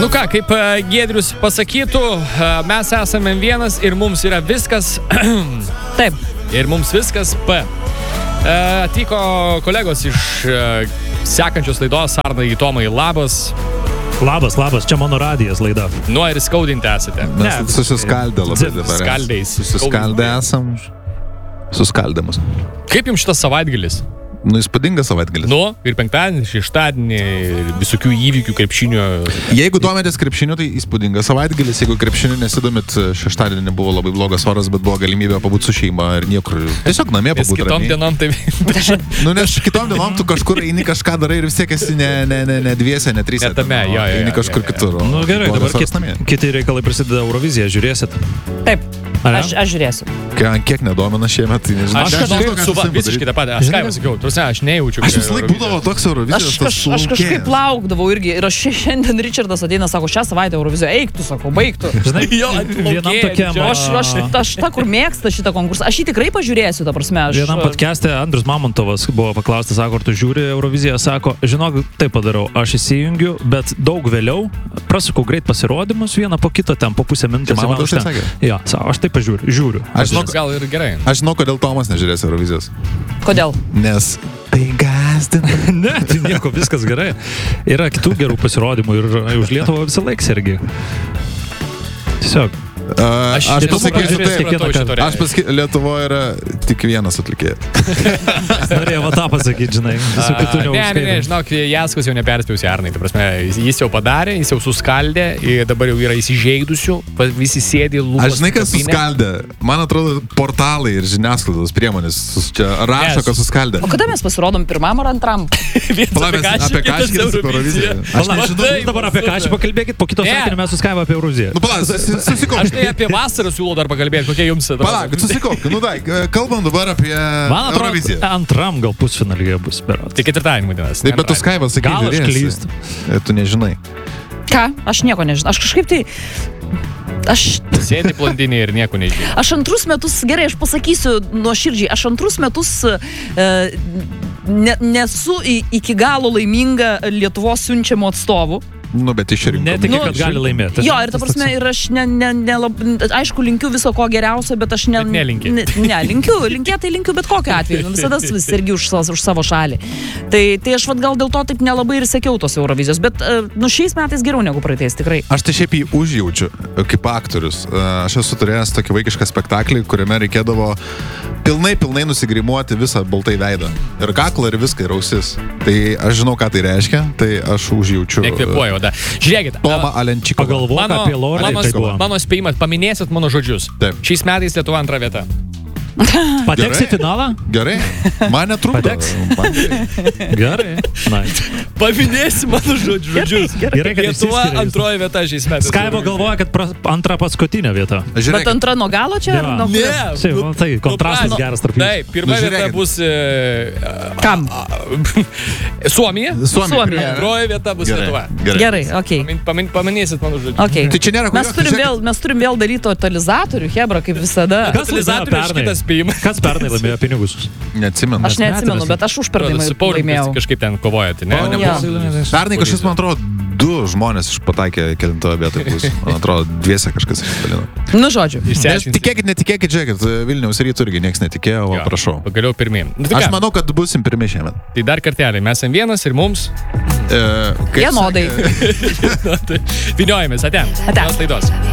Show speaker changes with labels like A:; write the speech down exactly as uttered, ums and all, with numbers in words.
A: Nu ką, kaip Giedrius pasakytų, mes esame vienas ir mums yra viskas.
B: Taip.
A: Ir mums viskas P. Atvyko kolegos iš sekančios laidos, Arnai Tomai, labas.
C: Labas, labas, čia mano radijas laida.
A: Nu ir skaudinti esate.
D: Mes susiskaldę labai dabar.
A: Suskaldę,
D: susiskaldę esam. Suskaldymus.
A: Kaip jums šitas savaitgalis?
D: Nu, įspūdingas savaitgalis.
A: Nu, ir penktadienį, šeštadienį, ir visokių įvykių krepšinio.
D: Jeigu domitės krepšiniu, tai įspūdingas savaitgalis. Jeigu krepšiniu nesidomit, šeštadienį buvo labai blogas oras, bet buvo galimybė pabūti su šeima ir niekur. Tiesiog namie pabūti.
A: Nes kitom dienom tai...
D: Nu, nes kitom dienom tu kažkur eini kažką darai ir vis tiek esi ne, ne, ne, ne dviese, ne trise.
A: Ne tame, jo, jo,
D: eini kažkur
A: jo, jo.
D: kitur.
C: Nu gerai, dabar kit, kiti reikalai prasideda Euroviziją, žiūrėsit?
B: Taip. Aš, aš žiūrėsiu.
D: Kiek nedomina šiemet, tai nežinau.
A: Aš kažkaip su va, visiškai tą patį. Aš ką jau sakiau, tuose aš nejaučiu.
D: Aš vis laik būdavo toks Eurovizijos.
B: Aš, kaž, aš kažkaip laukdavau irgi. Ir aš šiandien Richardas ateina, sako, šią savaitę Euroviziją eik tu, sako, baigtų.
C: Žinai,
A: jo,
C: vienam tokiam...
B: Aš, aš, aš ta, kur mėgsta šitą konkursą. Aš jį tikrai pažiūrėsiu, ta prasme. Aš...
C: Vienam podcast'e Andrius Mamontovas buvo paklaustas, sako, ar tu žiūri Euroviziją, sako, žinok, taip padarau, aš įsijungiu, bet daug vėliau prasukau greit pasirodymus, vieną po kito ten, po pusę minutės. Jo, sako, aš taip pažiūriu, žiūriu.
D: Aš žinau,
A: gal ir gerai.
D: Aš žinau, kodėl Tomas nežiūrės Eurovizijos.
B: Kodėl?
D: Nes tai gazdina.
C: Ne, tai nieko, viskas gerai. Yra kitų gerų pasirodymų ir už Lietuvą visą laiką sergi. Tiesiog.
D: Uh, aš aš pasakysiu taip, aš pasakysiu, Lietuvoje yra tik vienas atlikėjas.
C: Norėjau tą pasakyti, žinai. Visų kitų
A: neužskaitom. Ne, ne, ne, žinok, Jaskus jau neperspėjusi Arnai. Ta prasme, jis jau padarė, jis jau suskaldė ir dabar jau yra įsižeidusių, visi sėdi lūpos.
D: Aš žinai, kas suskaldė. Man atrodo, portalai ir žiniasklaidos priemonės čia rašo, kas suskaldė.
B: O kada mes pasirodom, pirmam ar antram?
D: Palauk, apie ką aš kalbėsiu apie Euroviziją.
C: Aš nežinau, dabar apie ką aš pakalbėkit, po kito sakinio mes suskaivom apie Euroviziją.
D: Nu, palauk, susikau.
A: Tai apie vasarą siūlau dar pakalbėti, kokie jums tada.
D: Palauk, susikauk, nu dai, kalbam dabar apie Euroviziją.
C: Antram gal pusfinalyje bus berods.
A: Tai ketvirtadienį vadinasi.
D: Taip, bet tu Skaivą sakai,
C: gal aš klystu.
D: Tu nežinai.
B: Ką? Aš nieko nežinau. Aš kažkaip tai... Aš...
A: Sėdi blondinė ir nieko nežinai.
B: Aš antrus metus, gerai, aš pasakysiu nuoširdžiai, aš antrus metus e, ne, nesu iki galo laiminga Lietuvos siunčiamų atstovų.
D: Nu, bet išrinko.
C: Ne, tik, nu, kad gali laimėti.
B: Jo, ir ta prasme, ir aš ne, ne, ne, aišku, linkiu viso ko geriausio, bet aš ne...
A: Bet nelinki.
B: Ne, ne, linkiu, linkėtai linkiu, bet kokiu atveju. Visada vis irgi už, už savo šalį. Tai, tai aš vat, gal dėl to taip nelabai ir sekiau tos Eurovizijos, bet nu, šiais metais geriau negu praeitais, tikrai.
D: Aš tai šiaip jį užjaučiu kaip aktorius. Aš esu turėjęs tokį vaikišką spektaklį, kuriame reikėdavo pilnai, pilnai nusigrimuoti visą baltai veidą. Ir kaklą, ir viską, ir ausis. Tai aš žinau, ką tai reiškia, tai aš užjaučiu.
A: Nekvėpuoju, da. Žiūrėkit.
D: Tomą Alenčikovą.
C: Pagalvok
A: mano,
C: apie Lordą.
A: Mano,
C: Tai
A: mano spėjimas, paminėsit mano žodžius. Taip. Šiais metais Lietuva antra vieta.
C: Pateks į finalą?
D: Gerai. Man netrūkdo.
C: Pateks. Gerai. Nice.
A: Paminėsi mano žodžius.
C: Gerai, kad
A: Lietuva antroji vieta šiais metais.
C: Skaivo galvoja, kad pra, antra paskutinė vieta.
D: Žiūrėk.
B: Bet antra nuo galo čia?
C: Ja.
B: Nuo
A: Ne.
C: Taip, nu, tai kontrastas geras tarp jų.
A: Taip, pirma
D: Nu,
A: vieta bus... Uh,
B: Kam?
A: Suomija.
B: Suomija.
A: Antroji vieta bus
D: Gerai.
A: Lietuva.
D: Gerai.
B: Gerai, okei.
A: Pamin, pamin, paminėsit mano žodžius.
B: Okay.
D: Tai čia nėra
B: Mes
D: kodėl,
B: turim,
D: žiūrėk.
B: vėl, mes turim vėl daryti totalizatorių, Hebra, kaip visada.
C: Kas
A: Totalizatorius
C: laimėjo pernai?
A: kitas spėjimas.
C: Kas pernai laimėjo pinigus?
D: Neatsimenu.
B: Aš neatsimenu, bet aš užpernai
A: Su Pauliumi
B: laimėjau.
A: kažkaip ten kovojate, ne?
D: O,
B: Jo.
D: nebuvo. Pernai kažkas, man atrodo, du žmonės pataikė kelintoje vietoje bus. Man atrodo, dviese kažkas išdalino.
B: Nu, žodžiu.
D: Nes tikėkit, netikėkit, žiūrėkit, Vilniaus rytų irgi niekas netikėjo, o prašau.
A: Pagaliau pirmyn. Nu, tai
D: Aš
A: ką?
D: manau, kad busim pirmi šiemet.
A: Tai dar kartelį, mes esame vienas ir mums.
D: E, kaip
B: Vienodai.
A: Viniojamės, ate.
B: Ate.
A: Tos laidos.